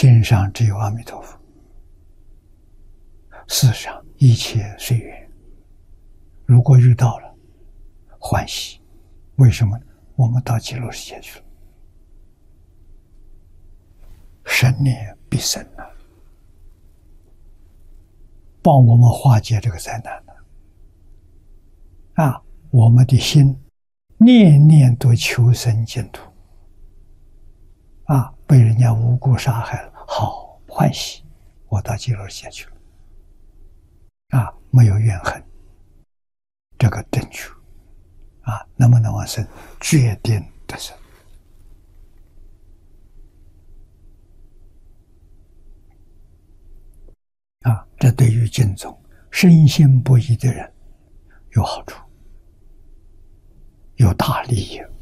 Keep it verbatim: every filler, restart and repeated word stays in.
天上只有阿弥陀佛，世上一切随缘。如果遇到了，欢喜。为什么？我们到极乐世界去了，生念必生啊，帮我们化解这个灾难的啊！我们的心念念都求生净土啊，被人家无辜杀害了，好欢喜，我到极乐世界去了啊，没有怨恨，这个正确啊，能不能往生？决定得生啊！这对于净宗深信不疑的人有好处，有大利益。